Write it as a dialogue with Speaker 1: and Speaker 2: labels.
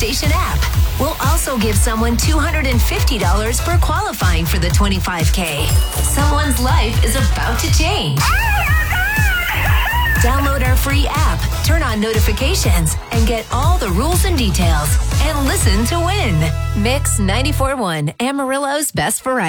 Speaker 1: station app. We'll also give someone $250 for qualifying for the 25K. Someone's life is about to change. Download our free app, turn on notifications, and get all the rules and details. And listen to win. Mix 94.1, Amarillo's best variety.